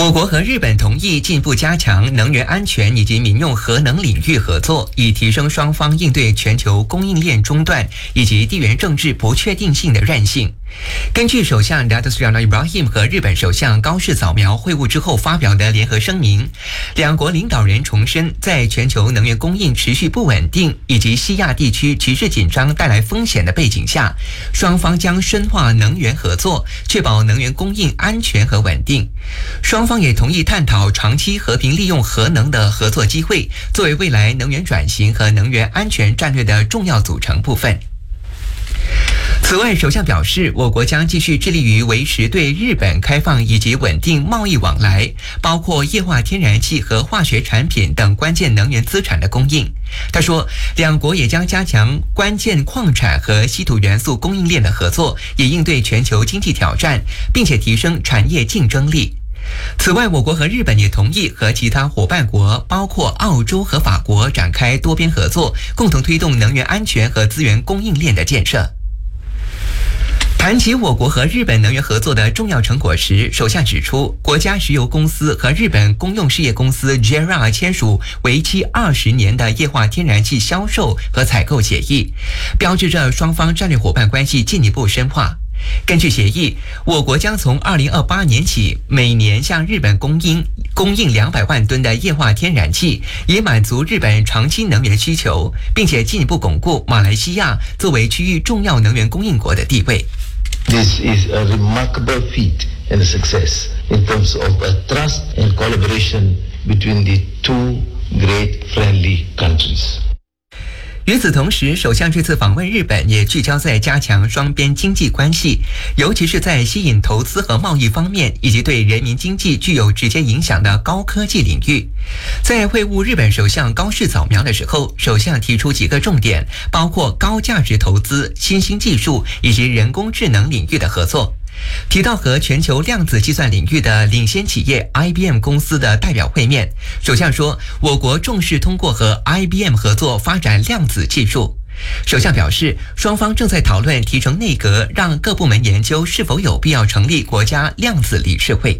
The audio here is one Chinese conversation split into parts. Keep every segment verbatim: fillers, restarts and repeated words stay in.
我国和日本同意进一步加强能源安全以及民用核能领域合作，以提升双方应对全球供应链中断以及地缘政治不确定性的韧性。根据首相 Datuk Seri Anwar Ibrahim 和日本首相高市早苗会晤之后发表的联合声明，两国领导人重申，在全球能源供应持续不稳定以及西亚地区局势紧张带来风险的背景下，双方将深化能源合作，确保能源供应安全和稳定。双方也同意探讨长期和平利用核能的合作机会，作为未来能源转型和能源安全战略的重要组成部分。此外，首相表示，我国将继续致力于维持对日本开放以及稳定贸易往来，包括液化天然气和化学产品等关键能源资产的供应。他说，两国也将加强关键矿产和稀土元素供应链的合作，以应对全球经济挑战，并且提升产业竞争力。此外，我国和日本也同意和其他伙伴国，包括澳洲和法国展开多边合作，共同推动能源安全和资源供应链的建设。谈及我国和日本能源合作的重要成果时，首相指出，国家石油公司和日本公用事业公司 J E R A 签署为期二十年的液化天然气销售和采购协议，标志着双方战略伙伴关系进一步深化。根据协议，我国将从二零二八年起，每年向日本供应供应两百万吨的液化天然气，以满足日本长期能源需求，并且进一步巩固马来西亚作为区域重要能源供应国的地位。 This is a remarkable feat and a success in terms of a trust and collaboration between the two great friendly countries. 与此同时，首相这次访问日本也聚焦在加强双边经济关系，尤其是在吸引投资和贸易方面，以及对人民经济具有直接影响的高科技领域。在会晤日本首相高市早苗的时候，首相提出几个重点，包括高价值投资、新兴技术以及人工智能领域的合作。提到和全球量子计算领域的领先企业 I B M 公司的代表会面，首相说，我国重视通过和 I B M 合作发展量子技术。首相表示，双方正在讨论提成内阁，让各部门研究是否有必要成立国家量子理事会。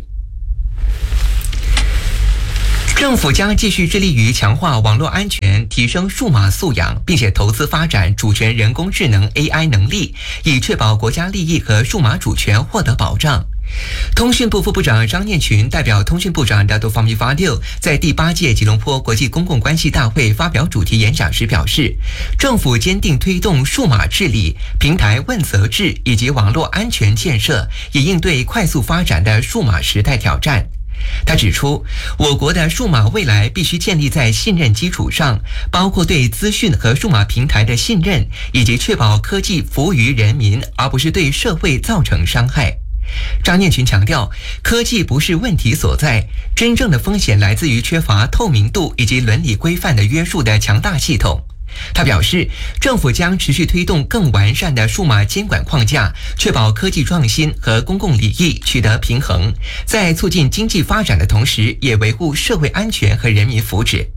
政府将继续致力于强化网络安全，提升数码素养，并且投资发展主权人工智能 A I 能力，以确保国家利益和数码主权获得保障。通讯部副部长张念群代表通讯部长 Datuk Fahmi Fadil 在第八届吉隆坡国际公共关系大会发表主题演讲时表示，政府坚定推动数码治理、平台问责制以及网络安全建设，以应对快速发展的数码时代挑战。他指出，我国的数码未来必须建立在信任基础上，包括对资讯和数码平台的信任，以及确保科技服务于人民，而不是对社会造成伤害。张念群强调，科技不是问题所在，真正的风险来自于缺乏透明度以及伦理规范的约束的强大系统。他表示，政府将持续推动更完善的数码监管框架，确保科技创新和公共利益取得平衡，在促进经济发展的同时，也维护社会安全和人民福祉。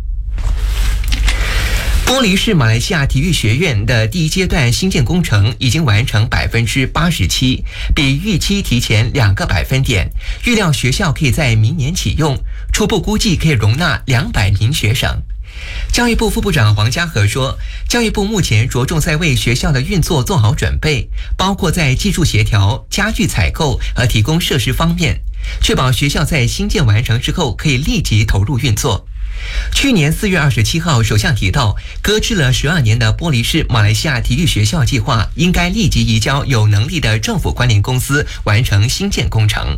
玻璃市马来西亚体育学院的第一阶段新建工程已经完成百分之八十七，比预期提前两个百分点。预料学校可以在明年启用，初步估计可以容纳两百名学生。教育部副部长黄家和说，教育部目前着重在为学校的运作做好准备，包括在技术协调、家具采购和提供设施方面，确保学校在新建完成之后可以立即投入运作。去年四月二十七号，首相提到，搁置了十二年的玻璃市马来西亚体育学校计划，应该立即移交有能力的政府关联公司完成新建工程。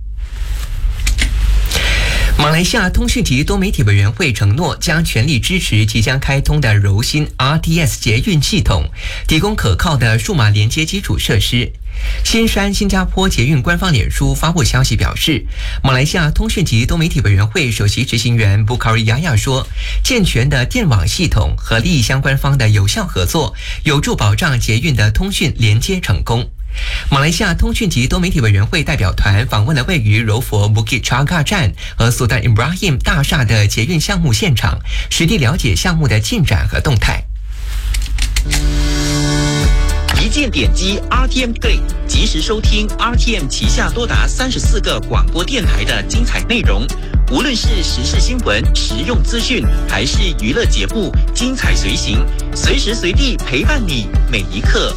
马来西亚通讯及多媒体委员会承诺将全力支持即将开通的柔新 R T S 捷运系统，提供可靠的数码连接基础设施。新山新加坡捷运官方脸书发布消息表示，马来西亚通讯及多媒体委员会首席执行员布卡瑞亚亚说，健全的电网系统和利益相关方的有效合作，有助保障捷运的通讯连接成功。马来西亚通讯及多媒体委员会代表团访问了位于柔佛 Bukit Chaka 站和 Sultan Ibrahim 大厦的捷运项目现场，实地了解项目的进展和动态。 一键点击 R T M Play， 及时收听 R T M 旗下多达三十四个广播电台的精彩内容。无论是时事新闻、实用资讯，还是娱乐节目，精彩随行，随时随地陪伴你每一刻。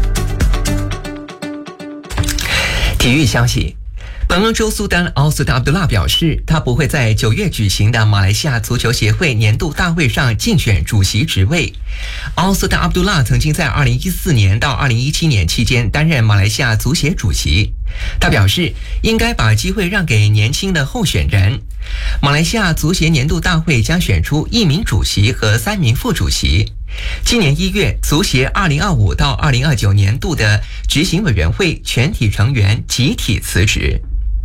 体育消息。本欧洲苏丹奥斯达阿卜杜拉表示，他不会在九月举行的马来西亚足球协会年度大会上竞选主席职位。奥斯达阿卜杜拉曾经在二零一四年到二零一七年期间担任马来西亚足协主席。他表示，应该把机会让给年轻的候选人。马来西亚足协年度大会将选出一名主席和三名副主席。今年一月，足协二零二五到二零二九年度的执行委员会全体成员集体辞职。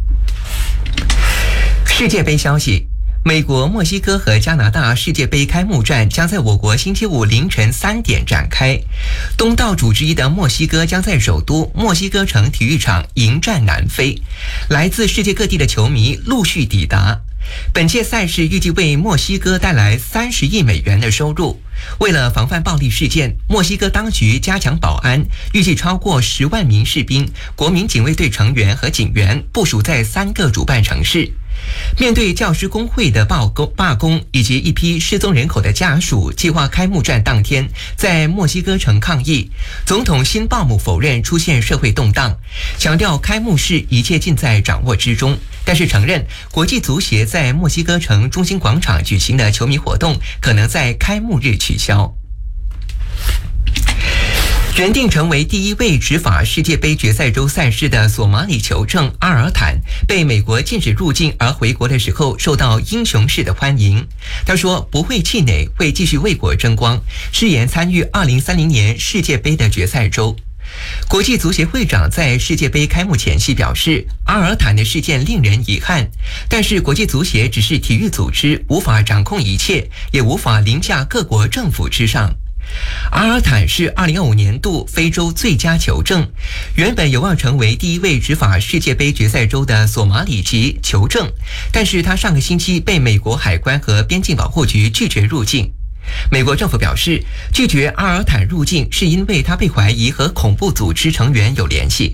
世界杯消息，美国、墨西哥和加拿大世界杯开幕战将在我国星期五凌晨三点展开。东道主之一的墨西哥将在首都墨西哥城体育场迎战南非，来自世界各地的球迷陆续抵达。本届赛事预计为墨西哥带来三十亿美元的收入。为了防范暴力事件，墨西哥当局加强保安，预计超过十万名士兵、国民警卫队成员和警员部署在三个主办城市。面对教师工会的罢工罢工以及一批失踪人口的家属，计划开幕战当天在墨西哥城抗议。总统辛鲍姆否认出现社会动荡，强调开幕式一切尽在掌握之中，但是承认国际足协在墨西哥城中心广场举行的球迷活动可能在开幕日取消。原定成为第一位执法世界杯决赛周赛事的索马里球证阿尔坦被美国禁止入境，而回国的时候受到英雄式的欢迎。他说不会气馁，会继续为国争光，誓言参与二零三零年世界杯的决赛周。国际足协会长在世界杯开幕前夕表示，阿尔坦的事件令人遗憾，但是国际足协只是体育组织，无法掌控一切，也无法凌驾各国政府之上。阿尔坦是二零二五年度非洲最佳球证，原本有望成为第一位执法世界杯决赛周的索马里籍球证，但是他上个星期被美国海关和边境保护局拒绝入境。美国政府表示，拒绝阿尔坦入境是因为他被怀疑和恐怖组织成员有联系。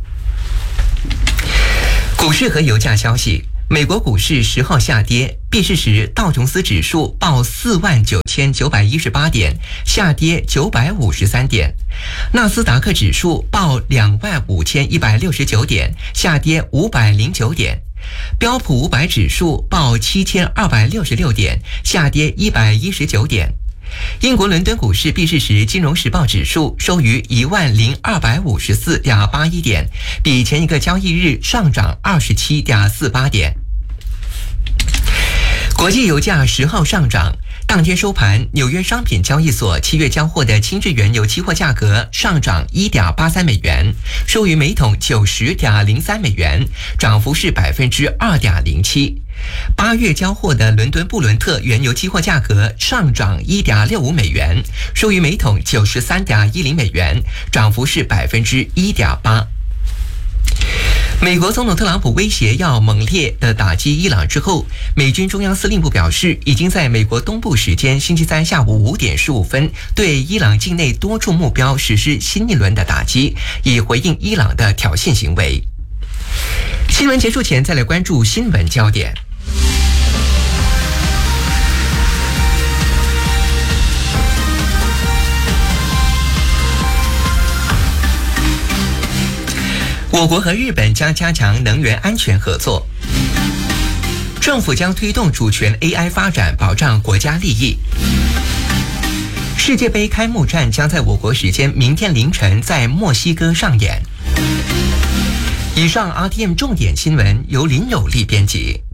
股市和油价消息，美国股市十号下跌，闭市时道琼斯指数报四万九千九百一十八点，下跌九百五十三点；纳斯达克指数报两万五千一百六十九点，下跌五百零九点；标普五百指数报七千二百六十六点，下跌一百一十九点。英国伦敦股市闭市时，金融时报指数收于一万零二百五十四点八一点，比前一个交易日上涨二十七点四八点。国际油价十号上涨，当天收盘，纽约商品交易所七月交货的轻质原油期货价格上涨 一点八三美元，收于每桶 九十点零三美元，涨幅是 百分之二点零七。八月交货的伦敦布伦特原油期货价格上涨 一点六五美元，收于每桶 九十三点一零美元，涨幅是 百分之一点八。美国总统特朗普威胁要猛烈的打击伊朗之后，美军中央司令部表示，已经在美国东部时间星期三下午五点十五分对伊朗境内多处目标实施新一轮的打击，以回应伊朗的挑衅行为。新闻结束前，再来关注新闻焦点。我国和日本将加强能源安全合作，政府将推动主权 A I 发展，保障国家利益。世界杯开幕战将在我国时间明天凌晨在墨西哥上演。以上 R T M 重点新闻由林有利编辑。